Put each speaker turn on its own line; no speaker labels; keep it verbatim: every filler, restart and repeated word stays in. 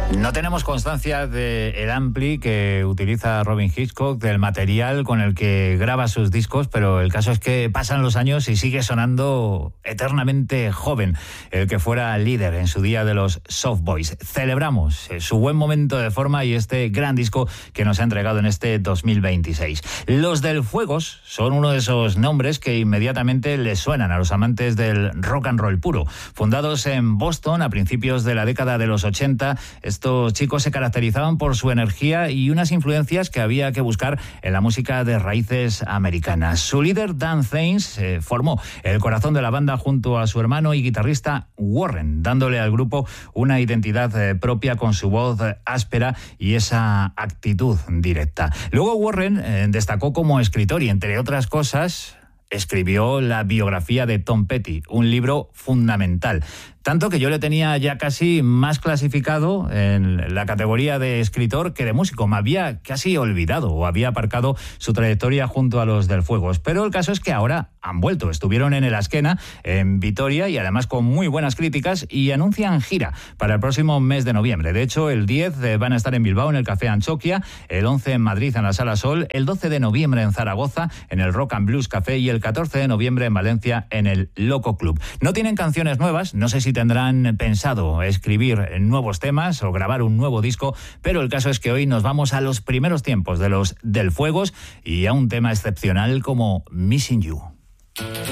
No tenemos constancia del ampli que utiliza Robyn Hitchcock, del material con el que graba sus discos, pero el caso es que pasan los años y sigue sonando eternamente joven, el que fuera líder en su día de los Soft Boys. Celebramos su buen momento de forma y este gran disco que nos ha entregado en este dos mil veintiséis. Los Del Fuegos son uno de esos nombres que inmediatamente les suenan a los amantes del rock and roll puro. Fundados en Boston a principios de la década de los ochenta, estos chicos se caracterizaban por su energía y unas influencias que había que buscar en la música de raíces americanas. Su líder, Dan Thames, eh, formó el corazón de la banda junto a su hermano y guitarrista Warren, dándole al grupo una identidad eh, propia con su voz eh, áspera y esa actitud directa. Luego Warren eh, destacó como escritor y, entre otras cosas, escribió la biografía de Tom Petty, un libro fundamental. Tanto que yo le tenía ya casi más clasificado en la categoría de escritor que de músico. Me había casi olvidado o había aparcado su trayectoria junto a los Del Fuegos. Pero el caso es que ahora han vuelto. Estuvieron en el Azkena, en Vitoria, y además con muy buenas críticas, y anuncian gira para el próximo mes de noviembre. De hecho, el diez van a estar en Bilbao, en el Café Anchoquia, el once en Madrid, en la Sala Sol, el doce de noviembre en Zaragoza, en el Rock and Blues Café, y el catorce de noviembre en Valencia, en el Loco Club. No tienen canciones nuevas, no sé si tendrán pensado escribir nuevos temas o grabar un nuevo disco, pero el caso es que hoy nos vamos a los primeros tiempos de los Del Fuegos y a un tema excepcional como Missing You.